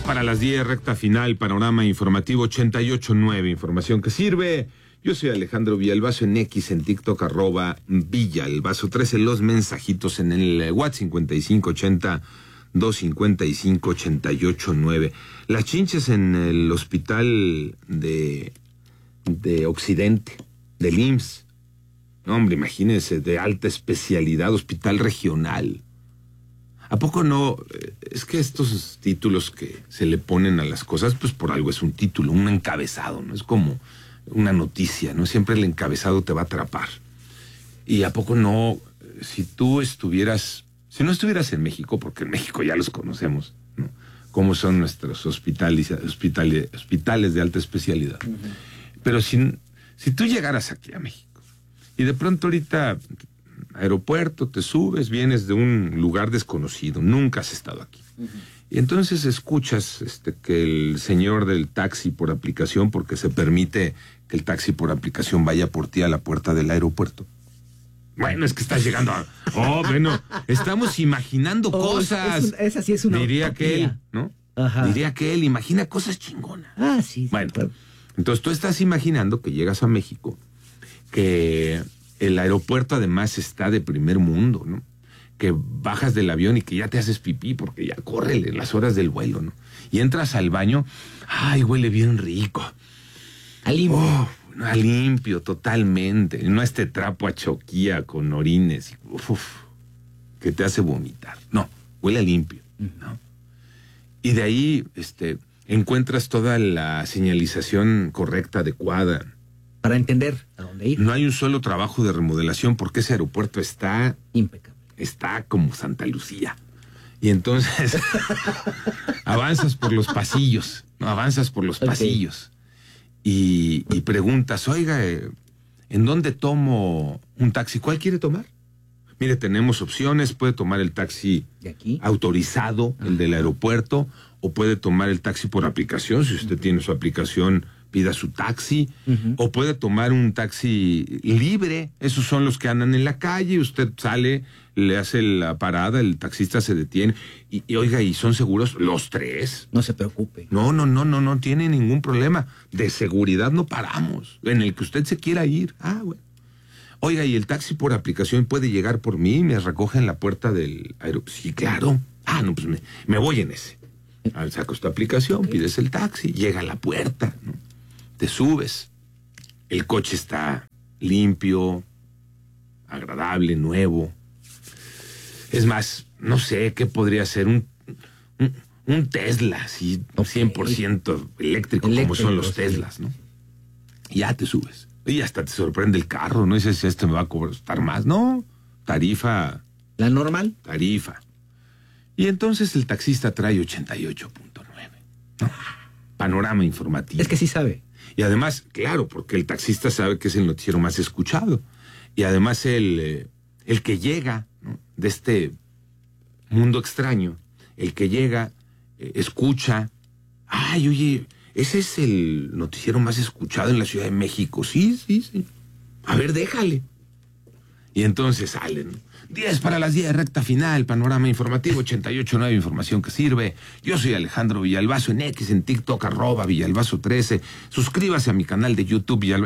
para las 10, recta final, panorama informativo 88.9, información que sirve. Yo soy Alejandro Villalbazo en X, en TikTok, @Villalbazo13, los mensajitos en el WhatsApp 5580-255-88.9. Las chinches en el hospital de Occidente, del IMSS. No, hombre, imagínense, de alta especialidad, hospital regional. ¿A poco no? Es que estos títulos que se le ponen a las cosas, pues por algo es un título, un encabezado, ¿no? Es como una noticia, ¿no? Siempre el encabezado te va a atrapar. ¿Y a poco no? Si no estuvieras en México, porque en México ya los conocemos, ¿no? Cómo son nuestros hospitales de alta especialidad. Uh-huh. Pero si tú llegaras aquí a México, y de pronto ahorita, aeropuerto, te subes, vienes de un lugar desconocido, nunca has estado aquí. Uh-huh. Y entonces escuchas que el señor del taxi por aplicación, porque se permite que el taxi por aplicación vaya por ti a la puerta del aeropuerto. Bueno, es que estás llegando a... estamos imaginando cosas. Esa sí es una diría utopía. aquel, ¿no? Ajá. Diría aquel, imagina cosas chingonas. Ah, sí. Bueno, entonces tú estás imaginando que llegas a México, que el aeropuerto además está de primer mundo, ¿no? Que bajas del avión y que ya te haces pipí porque ya córrele las horas del vuelo, ¿no? Y entras al baño, ¡ay, huele bien rico! A limpio. A limpio, totalmente. No este trapo a choquía con orines, que te hace vomitar. No, huele a limpio, ¿no? Y de ahí encuentras toda la señalización correcta, adecuada. Para entender a dónde ir. No hay un solo trabajo de remodelación porque ese aeropuerto está... impecable. Está como Santa Lucía. Y entonces avanzas por los pasillos, ¿no? Avanzas por los pasillos y preguntas, oiga, ¿en dónde tomo un taxi? ¿Cuál quiere tomar? Mire, tenemos opciones, puede tomar el taxi ¿de aquí? Autorizado, el del aeropuerto, o puede tomar el taxi por aplicación, si usted tiene su aplicación, pida su taxi, o puede tomar un taxi libre, esos son los que andan en la calle, usted sale, le hace la parada, el taxista se detiene, y oiga, ¿y son seguros los tres? No se preocupe. No tiene ningún problema, de seguridad no paramos, en el que usted se quiera ir, bueno. Oiga, ¿y el taxi por aplicación puede llegar por mí y me recoge en la puerta del aeropuerto? Sí, claro. Pues me voy en ese. Sacas tu aplicación, pides el taxi, llega a la puerta, ¿no? Te subes, el coche está limpio, agradable, nuevo. Es más, no sé qué podría ser un Tesla, así 100% eléctrico, como son los Teslas, ¿no? Y ya te subes. Y hasta te sorprende el carro, no dices, me va a costar más. No, tarifa. ¿La normal? Tarifa. Y entonces el taxista trae 88.9, ¿no? Panorama informativo. Es que sí sabe. Y además, claro, porque el taxista sabe que es el noticiero más escuchado. Y además el que llega, ¿no? De este mundo extraño, el que llega, escucha, oye, ese es el noticiero más escuchado en la Ciudad de México. Sí. A ver, déjale. Y entonces salen 10 para las 10, recta final, panorama informativo 88.9, información que sirve. Yo soy Alejandro Villalbazo en X, en TikTok, @Villalbazo13. Suscríbase a mi canal de YouTube. Y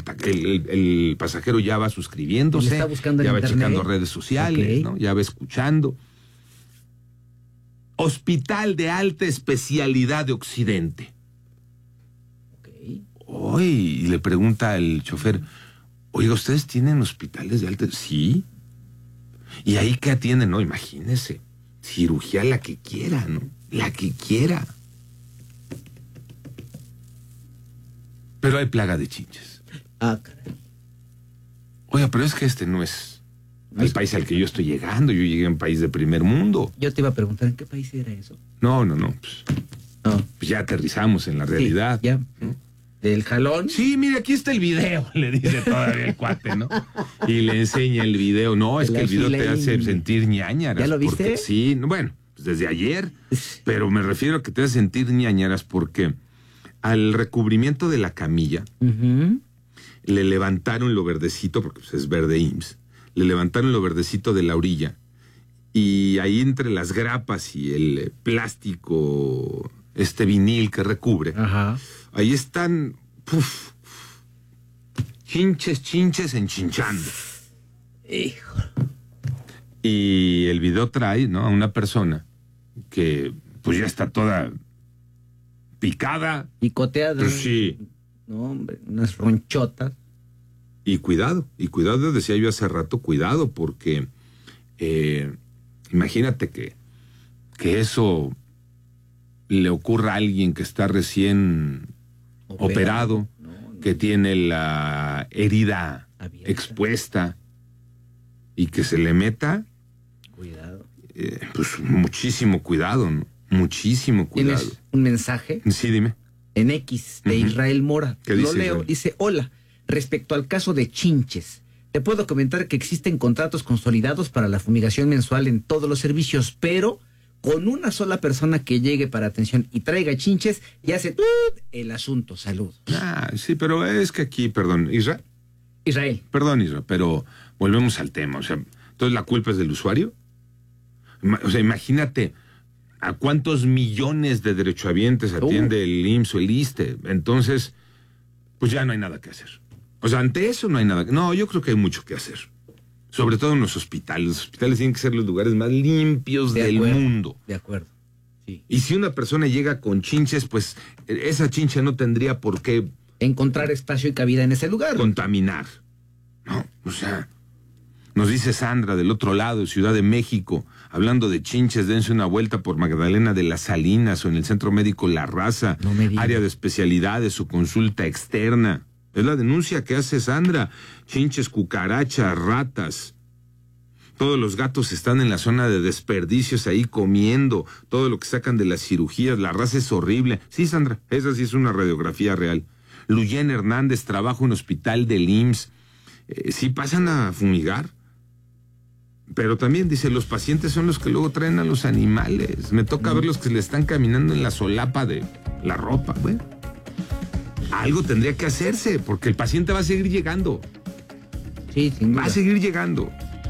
el pasajero ya va suscribiéndose, está buscando ya va internet, checando redes sociales, ¿no? Ya va escuchando. Hospital de alta especialidad de Occidente. Y le pregunta al chofer, oiga, ¿ustedes tienen hospitales de alta? Sí. ¿Y ahí qué atienden? No, imagínese, cirugía la que quiera, ¿no? La que quiera. Pero hay plaga de chinches. Caray. Oiga, pero es que no es el país al que yo estoy llegando. Yo llegué a un país de primer mundo. Yo te iba a preguntar, ¿en qué país era eso? No. Pues ya aterrizamos en la realidad. Sí, ya. ¿no? ¿Del jalón? Sí, mire, aquí está el video, le dice todavía el cuate, ¿no? Y le enseña el video. No, es que el video te hace sentir ñáñaras. ¿Ya lo viste? Porque, sí, bueno, pues desde ayer, pero me refiero a que te hace sentir ñáñaras porque al recubrimiento de la camilla le levantaron lo verdecito, porque pues, es verde IMSS, le levantaron lo verdecito de la orilla y ahí entre las grapas y el plástico este vinil que recubre, Ajá. ahí están chinches enchinchando. Hijo. Y el video trae, ¿no?, a una persona que pues ya está toda picada. Picoteada. Pues sí. No, hombre, unas ronchotas. Y cuidado, decía yo hace rato, cuidado, porque imagínate que eso le ocurra a alguien que está recién operado, que tiene la herida abierta, expuesta, y que se le meta, cuidado. Pues muchísimo cuidado, ¿no? Muchísimo cuidado. ¿Tienes un mensaje? Sí, dime. En X de Israel Mora. ¿Qué dice Lo leo. Israel? Dice: hola, respecto al caso de Chinches, te puedo comentar que existen contratos consolidados para la fumigación mensual en todos los servicios, pero con una sola persona que llegue para atención y traiga chinches, ya se el asunto. Saludos. Sí, pero es que aquí, perdón, Israel, pero volvemos al tema. O sea, entonces la culpa es del usuario. O sea, imagínate a cuántos millones de derechohabientes atiende el IMSS o el ISSSTE. Entonces, pues ya no hay nada que hacer. O sea, ante eso no hay nada. No, yo creo que hay mucho que hacer. Sobre todo en los hospitales. Los hospitales tienen que ser los lugares más limpios del mundo. De acuerdo. Sí. Y si una persona llega con chinches, pues esa chincha no tendría por qué encontrar espacio y cabida en ese lugar. Contaminar. No, o sea, nos dice Sandra del otro lado, Ciudad de México, hablando de chinches, dense una vuelta por Magdalena de las Salinas o en el Centro Médico La Raza, área de especialidades, su consulta externa. Es la denuncia que hace Sandra. Chinches, cucarachas, ratas. Todos los gatos están en la zona de desperdicios ahí comiendo. Todo lo que sacan de las cirugías. La raza es horrible. Sí, Sandra, esa sí es una radiografía real. Luyen Hernández, trabajo en hospital del IMSS. Sí pasan a fumigar. Pero también dice, los pacientes son los que luego traen a los animales. Me toca ver los que le están caminando en la solapa de la ropa. Bueno, algo tendría que hacerse, porque el paciente va a seguir llegando. Sí, sin duda. Va a seguir llegando.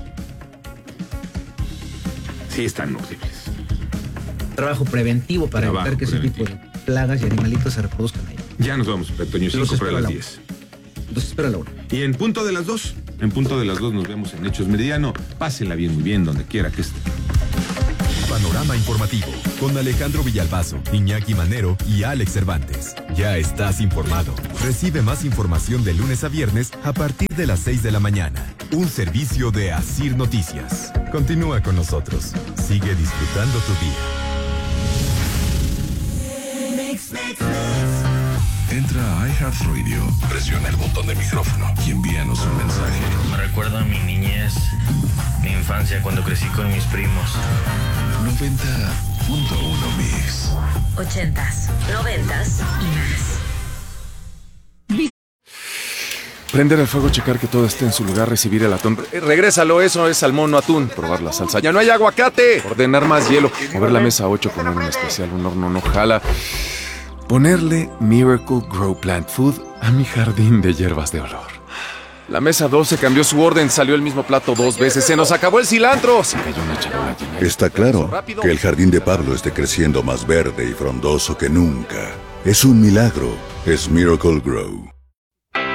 Sí, están horribles. Trabajo preventivo para evitar que ese tipo de plagas y animalitos se reproduzcan ahí. Ya nos vamos, Toño, 5 para las 10. Entonces espera la hora. Y en punto de las 2 nos vemos en Hechos Meridiano. Pásenla bien, muy bien, donde quiera que esté. Panorama informativo con Alejandro Villalbazo, Iñaki Manero y Alex Cervantes. Ya estás informado. Recibe más información de lunes a viernes a partir de las 6 de la mañana. Un servicio de Asir Noticias. Continúa con nosotros. Sigue disfrutando tu día. Entra a iHeartRadio, presiona el botón de micrófono y envíanos un mensaje. Me recuerda a mi niñez, mi infancia cuando crecí con mis primos. 90.1 Mix. 80s, 90s y más. Prender el fuego, checar que todo esté en su lugar, recibir el atún. Regrésalo, eso es salmón, no atún. Probar la salsa. ¡Ya no hay aguacate! Ordenar más hielo. Mover la mesa 8, poner un especial, un horno no jala. Ponerle Miracle Grow Plant Food a mi jardín de hierbas de olor. La mesa 12 cambió su orden, salió el mismo plato 2 veces. ¡Se nos acabó el cilantro! Se cayó una charola llena. Está claro que el jardín de Pablo esté creciendo más verde y frondoso que nunca. Es un milagro. Es Miracle Grow.